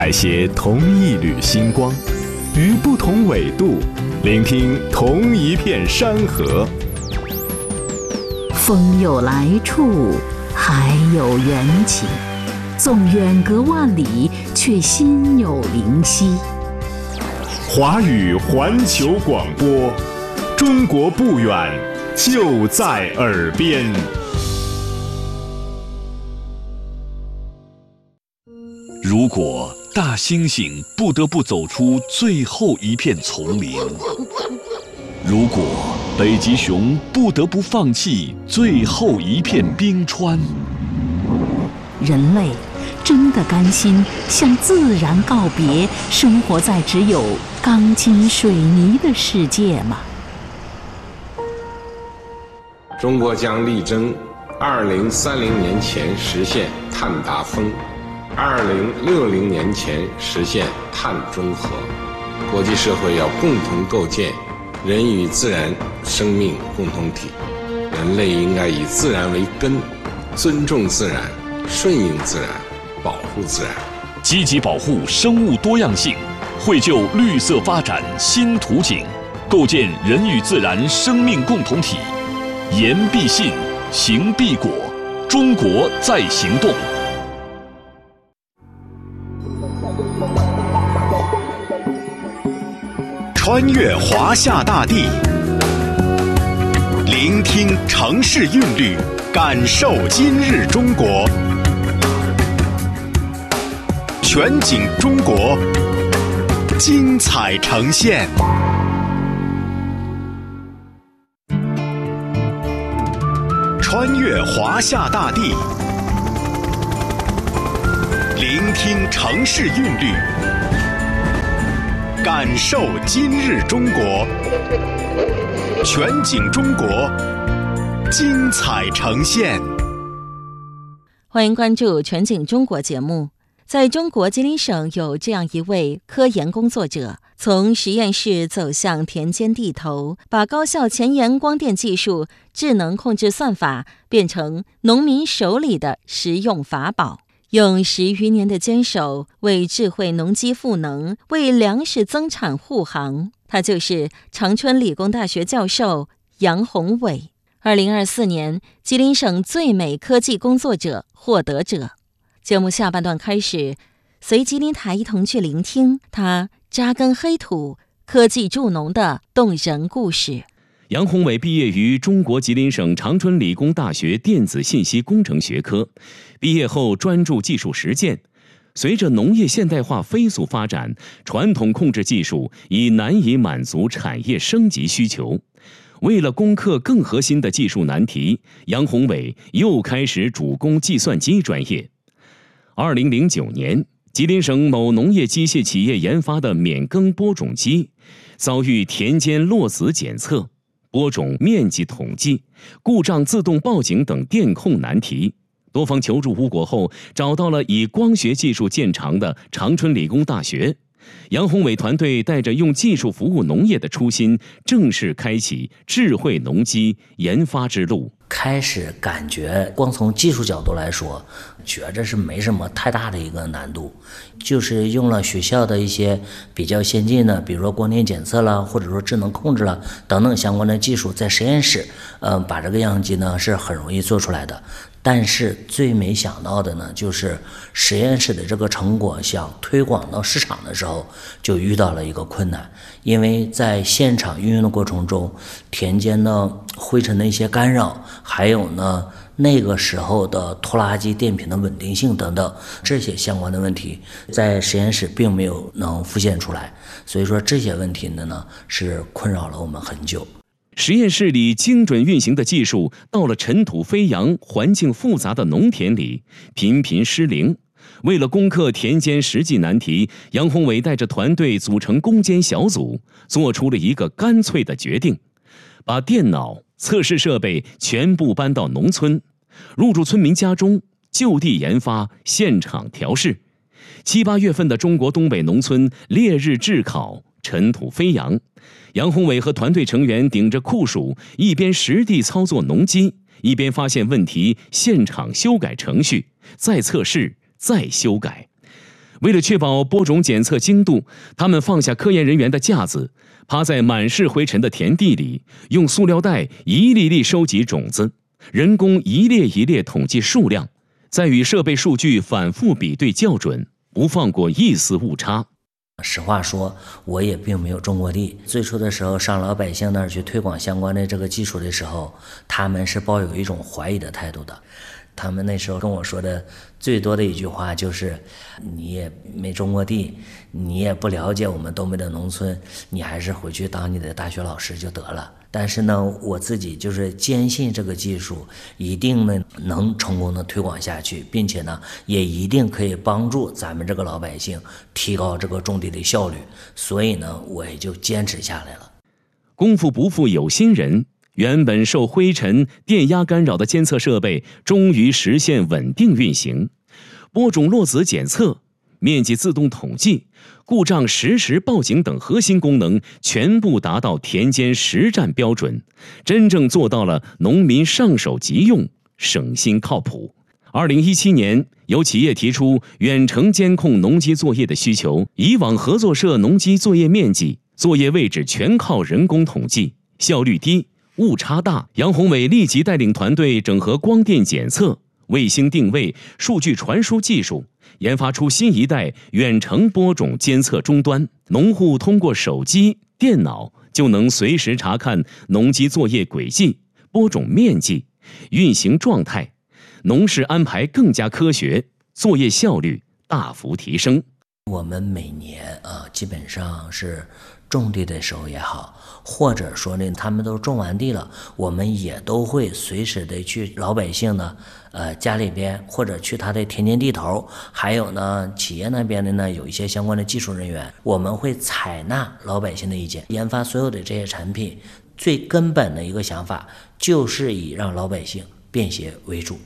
采撷同一缕星光，于不同纬度，聆听同一片山河。 风有来处，海有缘起，纵远隔万里，却心有灵犀。 华语环球广播，中国不远，就在耳边。 如果大猩猩不得不走出最后一片丛林，如果北极熊不得不放弃最后一片冰川， 人类真的甘心向自然告别，生活在只有钢筋水泥的世界吗？ 中国将力争2030年前实现碳达峰，2060年前实现碳中和。国际社会要共同构建人与自然生命共同体，人类应该以自然为根，尊重自然，顺应自然，保护自然， 积极保护生物多样性，绘就绿色发展新图景，构建人与自然生命共同体。言必信，行必果，中国在行动。 穿越华夏大地，聆听城市韵律，感受今日中国。全景中国，精彩呈现。穿越华夏大地，聆听城市韵律，感受今日中国。全景中国，精彩呈现。 欢迎关注全景中国节目。在中国吉林省有这样一位科研工作者，从实验室走向田间地头，把高效前沿光电技术、智能控制算法变成农民手里的实用法宝，用10余年的坚守为智慧农机赋能，为粮食增产护航。他就是长春理工大学教授杨宏伟，2024年吉林省最美科技工作者获得者。节目下半段开始，随吉林台一同去聆听他扎根黑土、科技助农的动人故事。 杨宏伟毕业于中国吉林省长春理工大学电子信息工程学科，毕业后专注技术实践。随着农业现代化飞速发展，传统控制技术已难以满足产业升级需求。为了攻克更核心的技术难题，杨宏伟又开始主攻计算机专业。2009年，吉林省某农业机械企业研发的免耕播种机遭遇田间落子检测、播种面积统计、故障自动报警等电控难题。多方求助无果后，找到了以光学技术见长的长春理工大学。杨宏伟团队带着用技术服务农业的初心，正式开启智慧农机研发之路。 开始感觉光从技术角度来说，觉着是没什么太大的一个难度，就是用了学校的一些比较先进的，比如说光电检测啦，或者说智能控制啦等等相关的技术，在实验室把这个样机呢是很容易做出来的。但是最没想到的呢，就是实验室的这个成果想推广到市场的时候，就遇到了一个困难。因为在现场运用的过程中，田间的灰尘的一些干扰，还有呢那个时候的拖拉机电瓶的稳定性等等这些相关的问题，在实验室并没有能浮现出来。所以说这些问题呢是困扰了我们很久。 实验室里精准运行的技术到了尘土飞扬、环境复杂的农田里，频频失灵。为了攻克田间实际难题，杨宏伟带着团队组成攻坚小组，做出了一个干脆的决定：把电脑、测试设备全部搬到农村，入住村民家中，就地研发、现场调试。7、8月份的中国东北农村烈日炙烤，尘土飞扬。杨宏伟和团队成员顶着酷暑，一边实地操作农机，一边发现问题，现场修改程序，再测试，再修改。 为了确保播种检测精度，他们放下科研人员的架子，趴在满是灰尘的田地里，用塑料袋一粒粒收集种子，人工一列一列统计数量，再与设备数据反复比对校准，不放过一丝误差。 实话说，我也并没有种过地。最初的时候上老百姓那儿去推广相关的这个技术的时候，他们是抱有一种怀疑的态度的。他们那时候跟我说的最多的一句话就是：“你也没种过地，你也不了解我们东北的农村，你还是回去当你的大学老师就得了。”但是呢，我自己就是坚信这个技术一定能成功的推广下去，并且呢，也一定可以帮助咱们这个老百姓提高这个种地的效率。所以呢，我也就坚持下来了。 功夫不负有心人。原本受灰尘、电压干扰的监测设备终于实现稳定运行，播种落子检测、面积自动统计、故障实时报警等核心功能全部达到田间实战标准，真正做到了农民上手即用、省心靠谱。2017年，有企业提出远程监控农机作业的需求，以往合作社农机作业面积、作业位置全靠人工统计，效率低，误差大。杨宏伟立即带领团队整合光电检测、卫星定位、数据传输技术，研发出新一代远程播种监测终端。农户通过手机、电脑就能随时查看农机作业轨迹、播种面积、运行状态，农事安排更加科学，作业效率大幅提升。 我们每年基本上是种地的时候也好，或者说呢，他们都种完地了，我们也都会随时的去老百姓呢，家里边或者去他的田间地头，还有呢企业那边的呢有一些相关的技术人员，我们会采纳老百姓的意见，研发所有的这些产品。最根本的一个想法就是以让老百姓便携为主。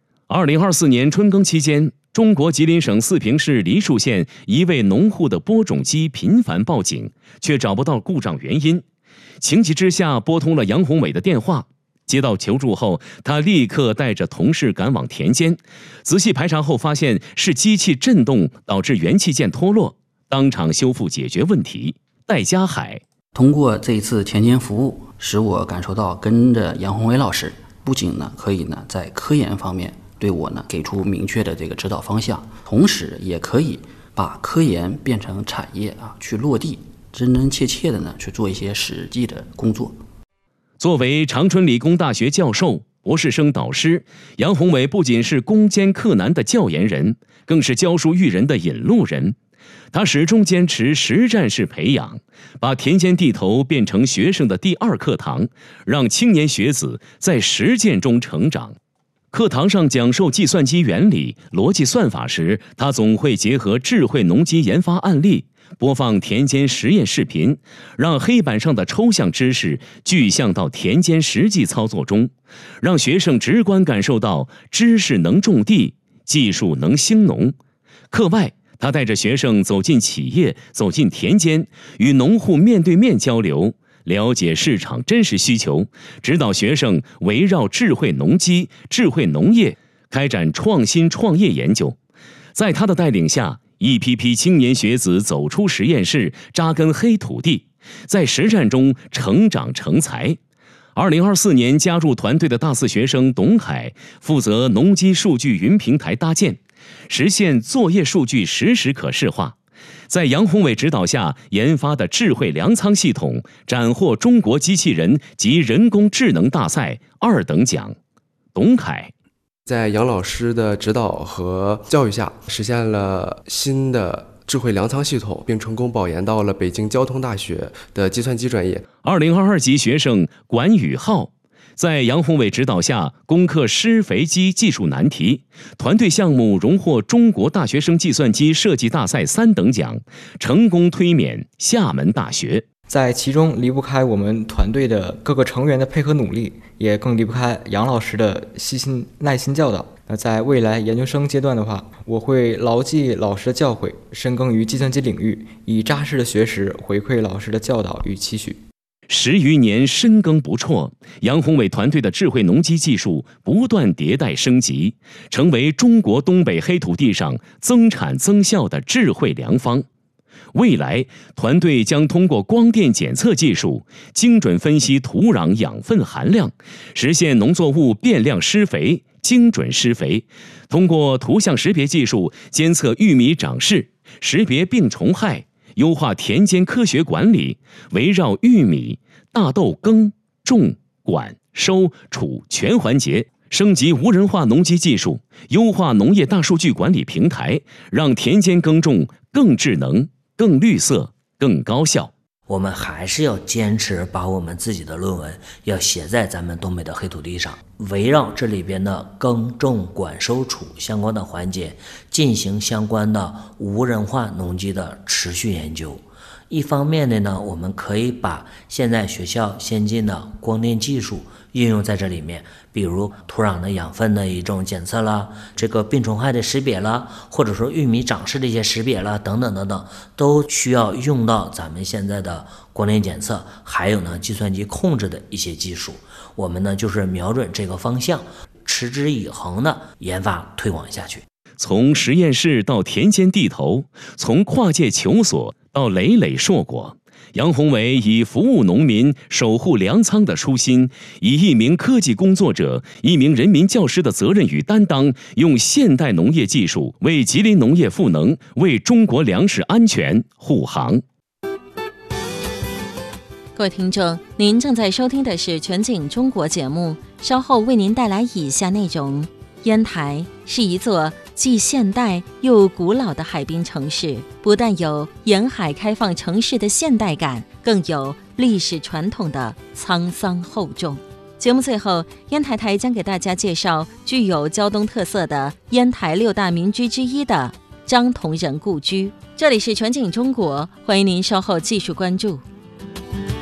2024年春耕期间，中国吉林省四平市梨树县一位农户的播种机频繁报警，却找不到故障原因。情急之下拨通了杨宏伟的电话，接到求助后，他立刻带着同事赶往田间，仔细排查后发现是机器震动导致元器件脱落，当场修复解决问题。戴家海通过这一次田间服务，使我感受到跟着杨宏伟老师，不仅呢可以呢在科研方面对我呢给出明确的这个指导方向，同时也可以把科研变成产业去落地，真真切切的呢去做一些实际的工作。 作为长春理工大学教授、博士生导师，杨宏伟不仅是攻坚克难的教研人，更是教书育人的引路人。他始终坚持实战式培养，把田间地头变成学生的第二课堂，让青年学子在实践中成长。课堂上讲授计算机原理、逻辑算法时，他总会结合智慧农机研发案例，播放田间实验视频，让黑板上的抽象知识具象到田间实际操作中，让学生直观感受到知识能种地，技术能兴农。课外，他带着学生走进企业，走进田间，与农户面对面交流，了解市场真实需求，指导学生围绕智慧农机、智慧农业开展创新创业研究。在他的带领下，一批批青年学子走出实验室，扎根黑土地，在实战中成长成才。2024年加入团队的大四学生董海负责农机数据云平台搭建，实现作业数据实时可视化。在杨宏伟指导下研发的智慧粮仓系统斩获中国机器人及人工智能大赛2等奖。董凯在杨老师的指导和教育下，实现了新的智慧粮仓系统，并成功保研到了北京交通大学的计算机专业。 2022级学生管宇浩在杨宏伟指导下攻克施肥机技术难题，团队项目荣获中国大学生计算机设计大赛3等奖，成功推免厦门大学。 在其中离不开我们团队的各个成员的配合努力，也更离不开杨老师的细心耐心教导。那在未来研究生阶段的话，我会牢记老师的教诲，深耕于计算机领域，以扎实的学识回馈老师的教导与期许。 10余年深耕不辍，杨宏伟团队的智慧农机技术不断迭代升级，成为中国东北黑土地上增产增效的智慧良方。未来，团队将通过光电检测技术，精准分析土壤养分含量，实现农作物变量施肥、精准施肥；通过图像识别技术监测玉米长势，识别病虫害，优化田间科学管理，围绕玉米、大豆耕、种、管、收、储全环节，升级无人化农机技术，优化农业大数据管理平台，让田间耕种更智能、更绿色、更高效。 我们还是要坚持把我们自己的论文要写在咱们东北的黑土地上，围绕这里边的耕种管收储相关的环节进行相关的无人化农机的持续研究。一方面的呢，我们可以把现在学校先进的光电技术应用在这里面，比如土壤的养分的一种检测啦，这个病虫害的识别啦，或者说玉米长势的一些识别啦，等等等等，都需要用到咱们现在的光电检测，还有呢计算机控制的一些技术。我们呢就是瞄准这个方向，持之以恒的研发推广下去。 从实验室到田间地头，从跨界求索到累累硕果，杨宏伟以服务农民、守护粮仓的初心，以一名科技工作者、一名人民教师的责任与担当，用现代农业技术为吉林农业赋能，为中国粮食安全护航。 各位听众，您正在收听的是全景中国节目，稍后为您带来以下内容。烟台是一座既现代又古老的海滨城市，不但有沿海开放城市的现代感，更有历史传统的沧桑厚重。节目最后，烟台台将给大家介绍具有胶东特色的烟台6大民居之一的张同仁故居。这里是全景中国，欢迎您稍后继续关注。